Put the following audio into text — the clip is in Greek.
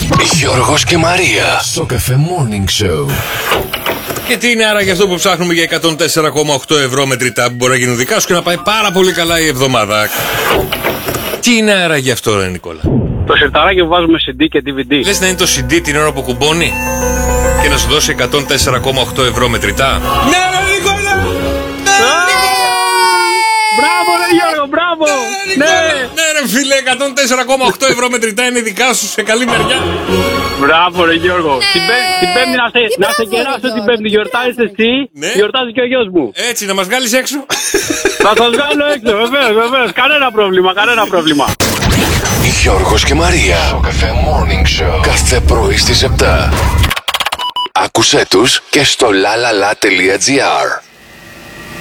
Γιώργος και Μαρία στο Cafe Morning Show. Και τι είναι άραγε αυτό που ψάχνουμε για 104,8 ευρώ μετρητά που μπορεί να γίνουν δικά σου και να πάει πάρα πολύ καλά η εβδομάδα? Τι είναι άραγε αυτό, ρε Νικόλα? Το σιρταράκι που βάζουμε CD και DVD. Λες να είναι το CD την ώρα που κουμπώνει και να σου δώσει 104,8 ευρώ μετρητά? Ναι, ρε Νικόλα! Μπράβο, ρε Γιώργο, μπράβο! Ναι, ρε φίλε, 104,8 ευρώ μετρητά είναι δικά σου, σε καλή μεριά. Μπράβο, ρε Γιώργο. Την Πέμπτη να σε κεράσω την Πέμπτη. Γιορτάζεις εσύ, γιορτάζει και ο γιος μου. Έτσι, να μας βγάλεις έξω. Θα σας βγάλω έξω, βεβαίως. Κανένα πρόβλημα. Γιώργος και Μαρία στο Cafe Morning Show. Κάθε πρωί στις 7. Άκουσέ τους και στο lalala.gr.